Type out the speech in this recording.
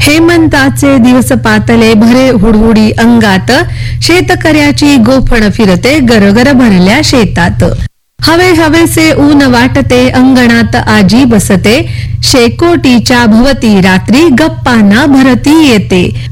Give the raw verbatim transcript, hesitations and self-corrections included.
हेमंताचे दिवस पातले भरे हुडहुडी अंगात, शेतकऱ्याची गोफण फिरते गरगर भरल्या शेतात. हवे हवेसे ऊन वाटते अंगणात आजी बसते, शेकोटीच्या भवती रात्री गप्पांना भरती येते.